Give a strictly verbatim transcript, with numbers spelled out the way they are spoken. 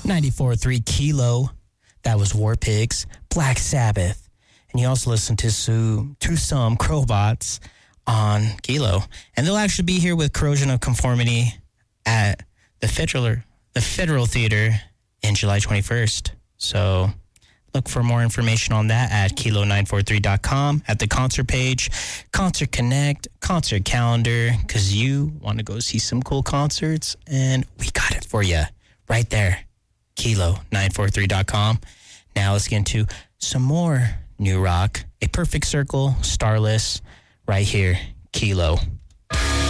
ninety-four point three Kilo. That was War Pigs. Black Sabbath. And you also listen to, su- to some Crowbots on Kilo. And they'll actually be here with Corrosion of Conformity at the Federal, the Federal Theater in July twenty-first. So look for more information on that at kilo nine four three dot com, at the concert page, Concert Connect, concert calendar, because you want to go see some cool concerts, and we got it for you right there, kilo nine four three dot com. Now let's get into some more new rock. A Perfect Circle, Starless, right here, Kilo.